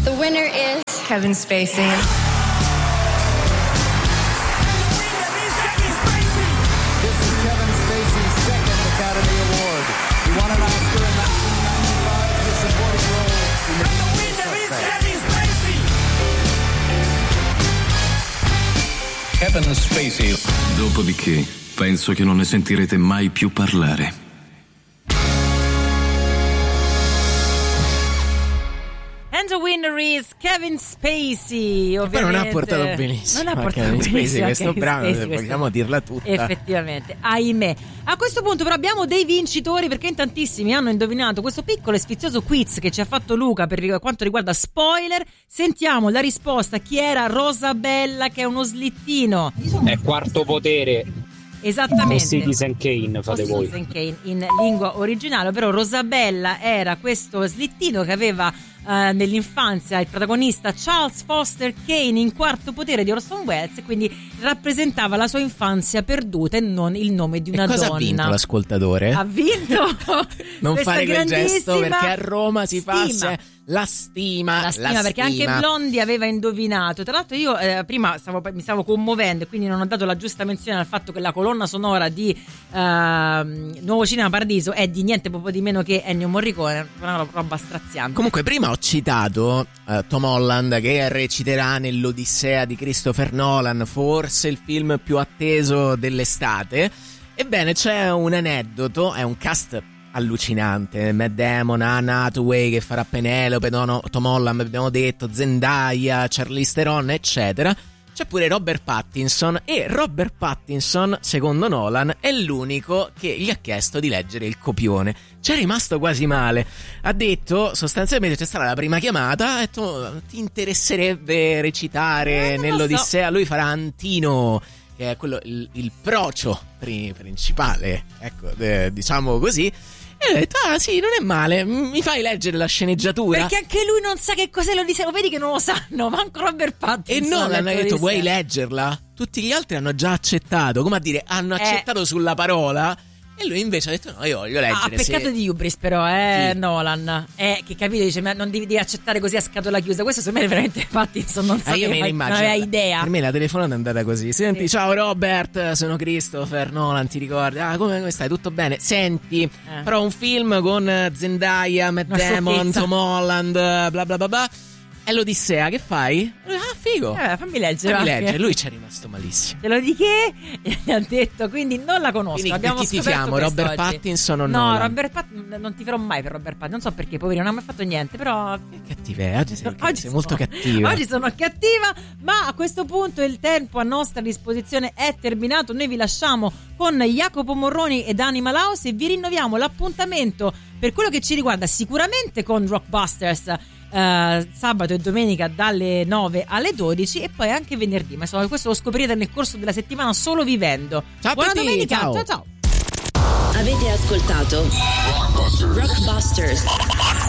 The winner is Kevin Spacey. Kevin Spacey. Dopodiché, penso che non ne sentirete mai più parlare. And the winner is Kevin Spacey, ovviamente. Però non ha portato benissimo. Non ha portato benissimo questo brano, vogliamo dirla tutta. Effettivamente, ahimè. A questo punto però abbiamo dei vincitori, perché in tantissimi hanno indovinato questo piccolo e sfizioso quiz che ci ha fatto Luca per quanto riguarda spoiler. Sentiamo la risposta. Chi era? Rosabella, che è uno slittino. È Quarto Potere. Esattamente. O Citizen Kane, fate voi. Citizen Kane in lingua originale, ovvero Rosabella era questo slittino che aveva nell'infanzia il protagonista Charles Foster Kane in Quarto Potere di Orson Welles, e quindi rappresentava la sua infanzia perduta e non il nome di una donna. Cosa ha vinto l'ascoltatore? Ha vinto non fare quel gesto, perché a Roma si fa la stima, perché anche Blondi aveva indovinato. Tra l'altro io prima mi stavo commuovendo, e quindi non ho dato la giusta menzione al fatto che la colonna sonora di Nuovo Cinema Paradiso è di niente proprio di meno che Ennio Morricone, una roba straziante. Comunque prima ho citato Tom Holland, che reciterà nell'Odissea di Christopher Nolan, forse il film più atteso dell'estate. Ebbene, c'è un aneddoto, è un cast allucinante. Matt Damon, Anne Hathaway che farà Penelope, Tom Holland abbiamo detto, Zendaya, Charlize Theron, eccetera. C'è pure Robert Pattinson, e Robert Pattinson, secondo Nolan, è l'unico che gli ha chiesto di leggere il copione. Ci è rimasto quasi male. Ha detto, sostanzialmente, c'è stata la prima chiamata, ha detto: ti interesserebbe recitare nell'Odissea? So. Lui farà Antino, che è quello, il procio principale, ecco, diciamo così. E ho detto: ah sì, non è male, mi fai leggere la sceneggiatura? Perché anche lui non sa che cos'è l'Odissea, vedi che non lo sanno, manco Robert Pattinson. E non hanno detto: vuoi leggerla? Tutti gli altri hanno già accettato, come a dire, hanno accettato sulla parola. E lui invece ha detto: no, io voglio leggere. Peccato di hubris però, sì. Nolan, che capito, dice: ma non devi accettare così a scatola chiusa. Questo secondo me è veramente Pattinson, non so, io me ne immagino, non aveva idea. Per me la telefonata è andata così: senti, sì. Ciao Robert, sono Christopher Nolan, ti ricordi? Come stai? Tutto bene? Senti, però un film con Zendaya, Matt Damon, Tom Holland, bla bla bla bla, è l'Odissea, che fai? Ah, figo, fammi leggere. Lui ci è rimasto malissimo. Te lo di che? Gli ha detto, quindi non la conosco. Quindi abbiamo chi tifiamo? Robert Pattinson o no? No, Robert Pattinson non ti farò mai per Robert Pattinson. Non so perché, poverino, non ha mai fatto niente, però che cattiva, oggi sei molto cattiva. Oggi sono cattiva, ma a questo punto il tempo a nostra disposizione è terminato. Noi vi lasciamo con Jacopo Morroni ed Animal House e vi rinnoviamo l'appuntamento per quello che ci riguarda sicuramente con Rockbusters sabato e domenica dalle 9 alle 12 e poi anche venerdì, ma insomma questo lo scoprirete nel corso della settimana solo vivendo. Ciao, buona domenica, ciao. Ciao. Avete ascoltato Rockbusters.